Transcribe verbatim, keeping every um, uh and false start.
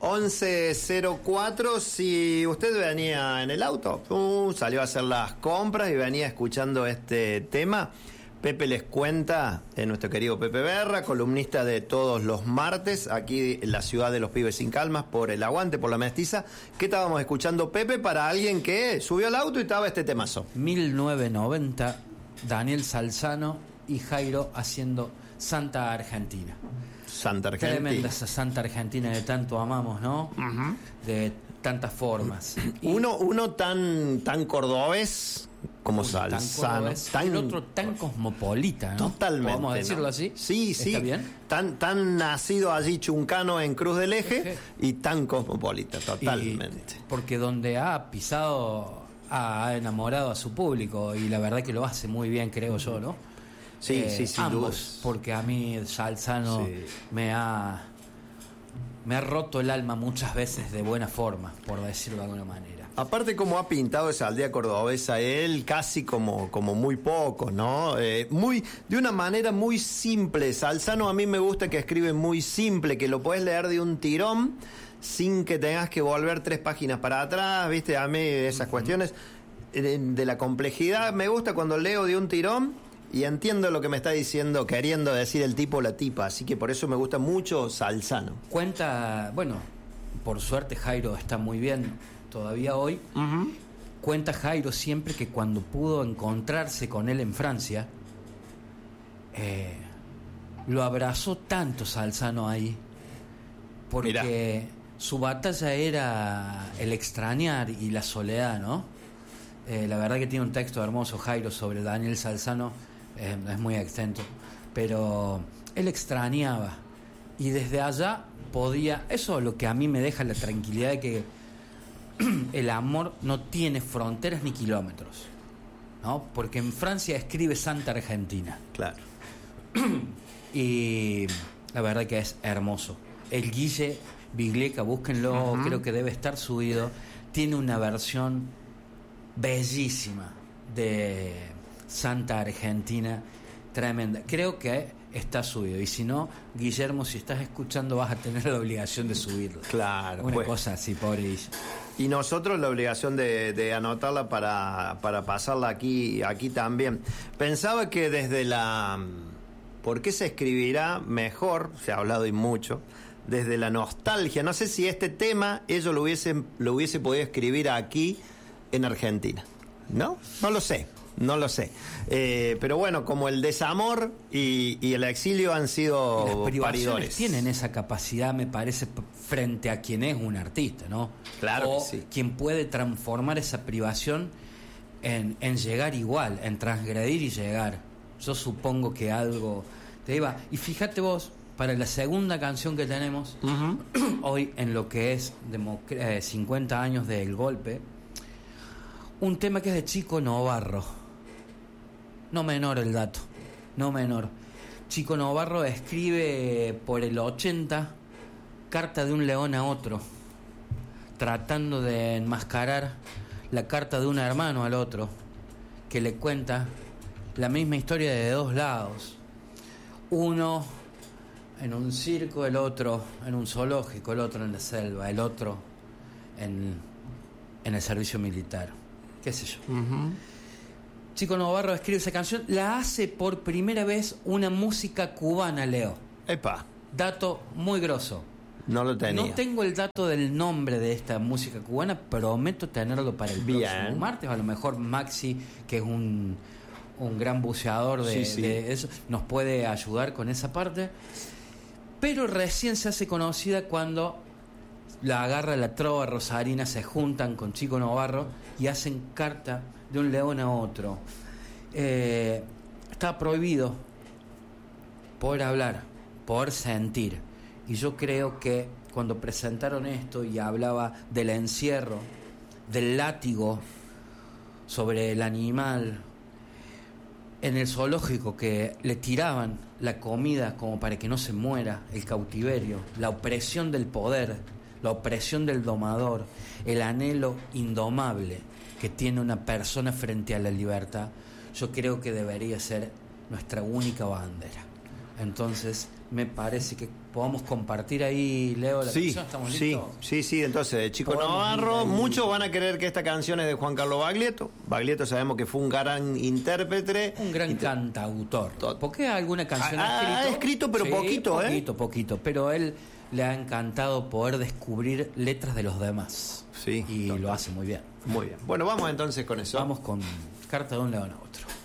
once cero cuatro, si usted venía en el auto, uh, salió a hacer las compras y venía escuchando este tema, Pepe les cuenta, eh, nuestro querido Pepe Berra, columnista de todos los martes, aquí en la ciudad de los pibes sin calmas, por el aguante, por la mestiza. ¿Qué estábamos escuchando, Pepe, para alguien que subió al auto y estaba este temazo? mil novecientos noventa, Daniel Salzano y Jairo haciendo Santa Argentina. Santa Argentina. Tremenda esa Santa Argentina que tanto amamos, ¿no? Uh-huh. De tantas formas. Y uno, uno tan, tan cordobés como Salzano. Tan, el otro tan cosmopolita, ¿no? Totalmente. ¿Podemos decirlo ¿no? así? Sí, sí. ¿Está bien? Tan, tan nacido allí chuncano en Cruz del Eje Eje. Y tan cosmopolita, totalmente. Y porque donde ha pisado, ha enamorado a su público y la verdad que lo hace muy bien, creo yo, ¿no? Sí, eh, sí, sin ambos, dudas. Porque a mí Salzano sí. me ha me ha roto el alma muchas veces de buena forma, por decirlo de alguna manera. Aparte como ha pintado esa aldea cordobesa él, casi como, como muy poco, ¿no? Eh, muy, de una manera muy simple. Salzano a mí me gusta que escribe muy simple, que lo puedes leer de un tirón sin que tengas que volver tres páginas para atrás, ¿viste? A mí esas uh-huh. cuestiones de, de la complejidad me gusta cuando leo de un tirón y entiendo lo que me está diciendo, queriendo decir el tipo o la tipa, así que por eso me gusta mucho Salzano. Cuenta, bueno, por suerte Jairo está muy bien todavía hoy. Uh-huh. Cuenta Jairo siempre que cuando pudo encontrarse con él en Francia, eh, lo abrazó tanto Salzano ahí, porque Mirá. su batalla era el extrañar y la soledad, ¿no? Eh, la verdad que tiene un texto hermoso Jairo sobre Daniel Salzano. Eh, es muy extenso, pero él extrañaba y desde allá podía, eso es lo que a mí me deja la tranquilidad de que el amor no tiene fronteras ni kilómetros, ¿no? Porque en Francia escribe Santa Argentina, claro, y la verdad que es hermoso. El Guille Bigleca, búsquenlo, uh-huh. creo que debe estar subido, tiene una versión bellísima de Santa Argentina, tremenda. Creo que está subido. Y si no, Guillermo, si estás escuchando, vas a tener la obligación de subirlo. Claro. Una pues, cosa así, pobre. Y nosotros la obligación de, de anotarla para, para pasarla aquí, aquí también. Pensaba que desde la... ¿Por qué se escribirá mejor? Se ha hablado y mucho. Desde la nostalgia. No sé si este tema ellos lo hubiesen, lo hubiese podido escribir aquí en Argentina. ¿No? No lo sé. No lo sé. Eh, pero bueno, como el desamor y, y el exilio han sido y las privaciones paridores. Tienen esa capacidad, me parece, frente a quien es un artista, ¿no? Claro o que sí. Quien puede transformar esa privación en, en llegar igual, en transgredir y llegar. Yo supongo que algo te iba. Y fíjate vos, para la segunda canción que tenemos, uh-huh. hoy en lo que es democ- eh, cincuenta años del golpe, un tema que es de Chico Novarro. No menor el dato, no menor. Chico Novarro escribe por el ochenta Carta de un león a otro, tratando de enmascarar la carta de un hermano al otro, que le cuenta la misma historia de dos lados. Uno en un circo, el otro en un zoológico, el otro en la selva, el otro en, en el servicio militar. ¿Qué sé yo? Uh-huh. Chico Novarro escribe esa canción, la hace por primera vez una música cubana, Leo. Epa. Dato muy grosso. No lo tenía. No tengo el dato del nombre de esta música cubana, prometo tenerlo para el Bien. próximo martes. A lo mejor Maxi, que es un, un gran buceador de, sí, sí. de eso, nos puede ayudar con esa parte. Pero recién se hace conocida cuando la agarra la trova rosarina, se juntan con Chico Novarro y hacen Carta de un león a otro. Eh, está prohibido poder hablar, poder sentir. Y yo creo que cuando presentaron esto y hablaba del encierro, del látigo sobre el animal en el zoológico, que le tiraban la comida como para que no se muera, el cautiverio, la opresión del poder, la opresión del domador, el anhelo indomable que tiene una persona frente a la libertad, yo creo que debería ser nuestra única bandera. Entonces, me parece que podamos compartir ahí, Leo, la Sí, canción. ¿Estamos sí, listos? sí, sí. Entonces, Chico Podemos Navarro, ir ahí. muchos van a creer que esta canción es de Juan Carlos Baglietto. Baglietto sabemos que fue un gran intérprete. Un gran Inter- cantautor. Todo. Porque alguna canción Ha- ha, ha escrito. escrito, pero poquito, ¿eh? Poquito, poquito. Pero él le ha encantado poder descubrir letras de los demás. Sí, Y total. lo hace muy bien. Muy bien. Bueno, vamos entonces con eso. Vamos con Carta de un león a otro.